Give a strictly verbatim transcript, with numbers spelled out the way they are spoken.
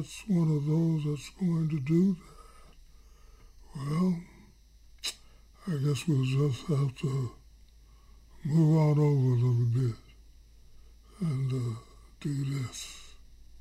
that's one of those that's going to do that. Well, I guess we'll just have to move on over a little bit.